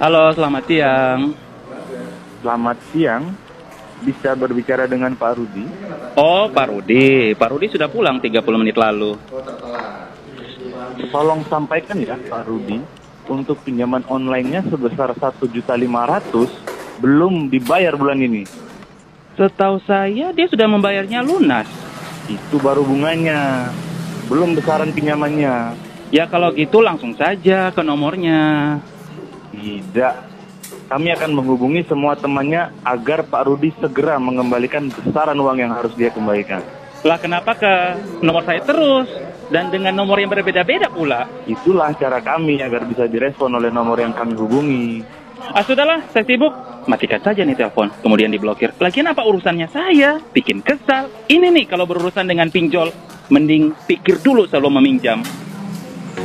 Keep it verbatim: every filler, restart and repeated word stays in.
Halo, selamat siang. Selamat siang, bisa berbicara dengan Pak Rudi? Oh, Pak Rudi. Pak Rudi sudah pulang tiga puluh menit lalu. Tolong sampaikan ya Pak Rudi, untuk pinjaman online-nya sebesar satu juta lima ratus ribu belum dibayar bulan ini. Setahu saya dia sudah membayarnya lunas. Itu baru bunganya, belum besaran pinjamannya. Ya kalau gitu langsung saja ke nomornya. Tidak, kami akan menghubungi semua temannya agar Pak Rudi segera mengembalikan besaran uang yang harus dia kembalikan. Lah kenapa ke nomor saya terus? Dan dengan nomor yang berbeda-beda pula. Itulah cara kami agar bisa direspon oleh nomor yang kami hubungi. Ah sudahlah, saya sibuk. Matikan saja nih telepon, kemudian diblokir. Lagian apa urusannya saya? Bikin kesal. Ini nih kalau berurusan dengan pinjol, mending pikir dulu sebelum meminjam.